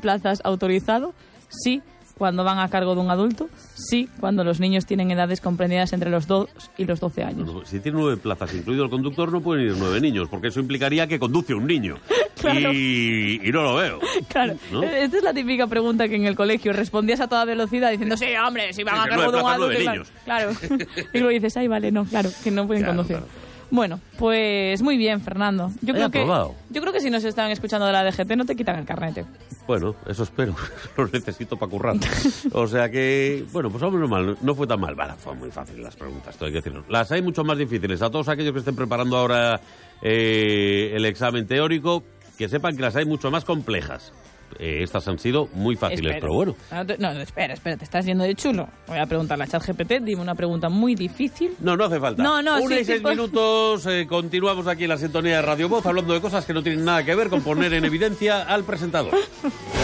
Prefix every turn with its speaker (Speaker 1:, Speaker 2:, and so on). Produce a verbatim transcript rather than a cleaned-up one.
Speaker 1: plazas autorizado, sí, cuando van a cargo de un adulto, sí, cuando los niños tienen edades comprendidas entre los dos y los doce años.
Speaker 2: No, si tiene nueve plazas, incluido el conductor, no pueden ir nueve niños, porque eso implicaría que conduce un niño.
Speaker 1: Claro.
Speaker 2: Y, y no lo veo.
Speaker 1: Claro, ¿no? Esta es la típica pregunta que en el colegio respondías a toda velocidad diciendo, sí, hombre, si van
Speaker 2: sí,
Speaker 1: a cargo de un adulto.
Speaker 2: Niños.
Speaker 1: Claro. Y luego dices, ay, vale, no, claro, que no pueden
Speaker 2: claro,
Speaker 1: conducir.
Speaker 2: Claro, claro.
Speaker 1: Bueno, pues muy bien, Fernando. Yo creo, que, yo creo que si nos están escuchando de la D G T no te quitan el carnet.
Speaker 2: Bueno, eso espero. Lo necesito para currar. O sea que, bueno, pues hombre, no, mal, no fue tan mal. Vale, fue muy fácil las preguntas, todo hay que decirlo. Las hay mucho más difíciles. A todos aquellos que estén preparando ahora eh, el examen teórico, que sepan que las hay mucho más complejas. Eh, estas han sido muy fáciles,
Speaker 1: espera.
Speaker 2: pero bueno.
Speaker 1: No, no, espera, espera, te estás yendo de chulo. Voy a preguntarle a ChatGPT, dime una pregunta muy difícil.
Speaker 2: No, no hace falta.
Speaker 1: No, no,
Speaker 2: Una
Speaker 1: sí,
Speaker 2: y seis
Speaker 1: sí,
Speaker 2: minutos, eh, continuamos aquí en la sintonía de Radio Voz, hablando de cosas que no tienen nada que ver con poner en evidencia al presentador.